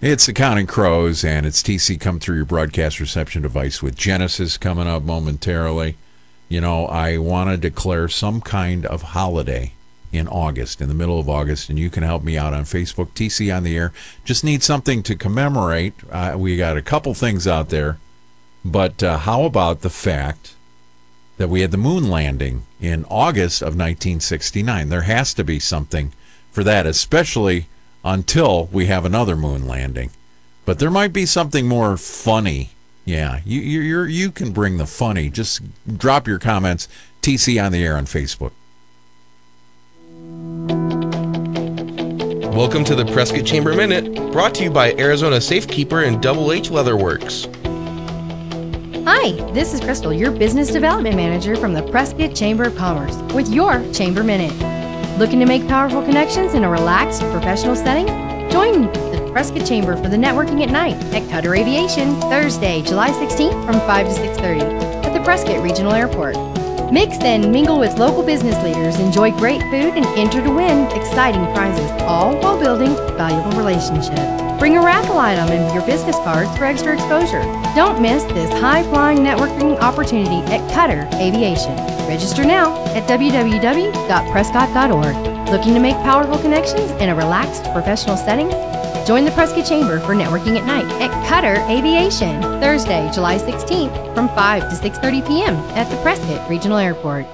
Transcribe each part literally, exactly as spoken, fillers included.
It's the Counting Crows, and it's T C Come Through Your Broadcast Reception Device with Genesis coming up momentarily. You know, I want to declare some kind of holiday in August, in the middle of August, and you can help me out on Facebook, T C on the Air. Just need something to commemorate. Uh, we got a couple things out there, but uh, how about the fact that we had the moon landing in August of nineteen sixty-nine? There has to be something for that, especially until we have another moon landing. But there might be something more funny. Yeah, you you you're, you can bring the funny. Just drop your comments. T C on the Air on Facebook. Welcome to the Prescott Chamber Minute, brought to you by Arizona Safekeeper and Double H Leatherworks. Hi, this is Crystal, your Business Development Manager from the Prescott Chamber of Commerce, with your Chamber Minute. Looking to make powerful connections in a relaxed, professional setting? Join the Prescott Chamber for the Networking at Night at Cutter Aviation, Thursday, July sixteenth from five to six thirty at the Prescott Regional Airport. Mix and mingle with local business leaders, enjoy great food, and enter to win exciting prizes, all while building valuable relationships. Bring a raffle item and your business cards for extra exposure. Don't miss this high-flying networking opportunity at Cutter Aviation. Register now at w w w dot prescott dot org. Looking to make powerful connections in a relaxed, professional setting? Join the Prescott Chamber for Networking at Night at Cutter Aviation, Thursday, July sixteenth from five to six thirty p.m. at the Prescott Regional Airport.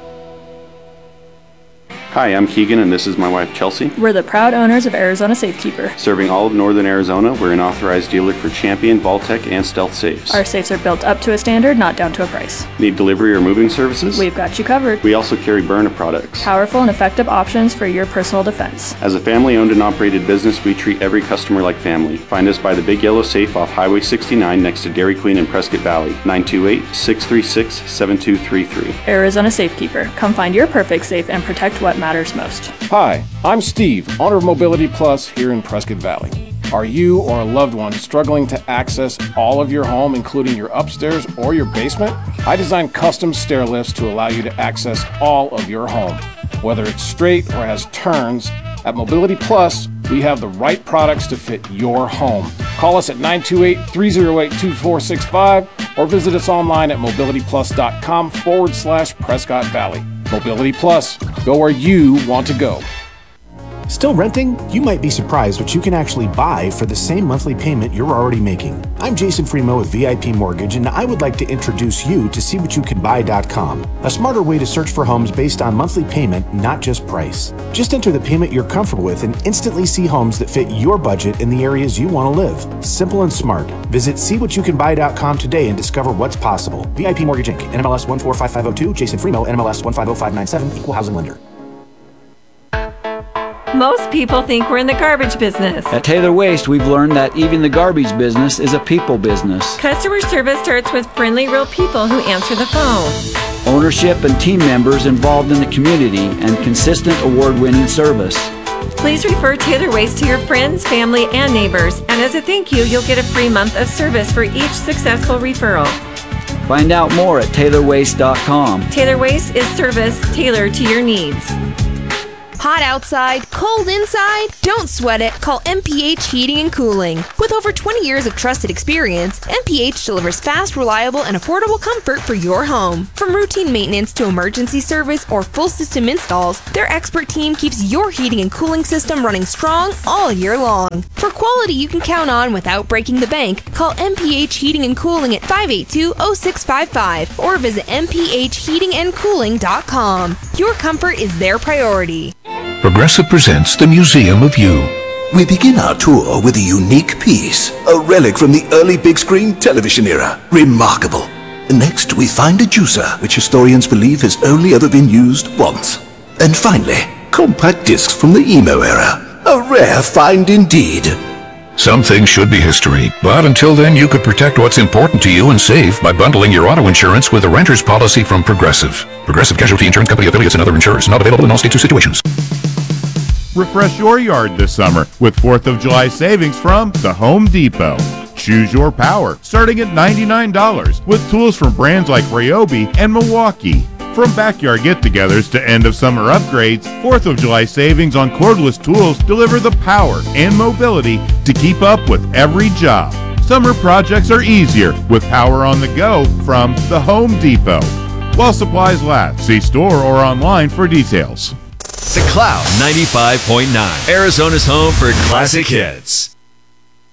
Hi, I'm Keegan, and this is my wife, Chelsea. We're the proud owners of Arizona Safekeeper. Serving all of northern Arizona, we're an authorized dealer for Champion, Vaultec, and Stealth safes. Our safes are built up to a standard, not down to a price. Need delivery or moving services? We've got you covered. We also carry Byrna products. Powerful and effective options for your personal defense. As a family-owned and operated business, we treat every customer like family. Find us by the Big Yellow Safe off Highway sixty-nine next to Dairy Queen in Prescott Valley. nine two eight, six three six, seven two three three. Arizona Safekeeper. Come find your perfect safe and protect what matters most. Hi, I'm Steve, owner of Mobility Plus here in Prescott Valley. Are you or a loved one struggling to access all of your home, including your upstairs or your basement? I designed custom stair lifts to allow you to access all of your home. Whether it's straight or has turns, at Mobility Plus, we have the right products to fit your home. Call us at nine two eight, three oh eight, two four six five or visit us online at mobilityplus.com forward slash Prescott Valley. Mobility Plus, go where you want to go. Still renting? You might be surprised what you can actually buy for the same monthly payment you're already making. I'm Jason Fremo with V I P Mortgage, and I would like to introduce you to see what you can buy dot com, a smarter way to search for homes based on monthly payment, not just price. Just enter the payment you're comfortable with and instantly see homes that fit your budget in the areas you want to live. Simple and smart. Visit see what you can buy dot com today and discover what's possible. V I P Mortgage Incorporated. N M L S one four five five zero two, Jason Fremo, N M L S one five zero five nine seven, Equal Housing Lender. Most people think we're in the garbage business. At Taylor Waste, we've learned that even the garbage business is a people business. Customer service starts with friendly, real people who answer the phone. Ownership and team members involved in the community and consistent award-winning service. Please refer Taylor Waste to your friends, family, and neighbors. And as a thank you, you'll get a free month of service for each successful referral. Find out more at taylor waste dot com. Taylor Waste is service tailored to your needs. Hot outside, cold inside? Don't sweat it. Call M P H Heating and Cooling. With over twenty years of trusted experience, M P H delivers fast, reliable, and affordable comfort for your home. From routine maintenance to emergency service or full system installs, their expert team keeps your heating and cooling system running strong all year long. For quality you can count on without breaking the bank, call M P H Heating and Cooling at five eight two, oh six five five or visit m p h heating and cooling dot com. Your comfort is their priority. Progressive presents the Museum of You. We begin our tour with a unique piece, a relic from the early big screen television era. Remarkable. Next, we find a juicer, which historians believe has only ever been used once. And finally, compact discs from the emo era. A rare find indeed. Some things should be history, but until then you could protect what's important to you and save by bundling your auto insurance with a renter's policy from Progressive. Progressive Casualty Insurance Company affiliates and other insurers. Not available in all states or situations. Refresh your yard this summer with fourth of July savings from the Home Depot. Choose your power, starting at ninety-nine dollars, with tools from brands like Ryobi and Milwaukee. From backyard get-togethers to end-of-summer upgrades, fourth of July savings on cordless tools deliver the power and mobility to keep up with every job. Summer projects are easier with power on the go from the Home Depot. While supplies last, see store or online for details. The Cloud ninety-five point nine, Arizona's home for classic hits.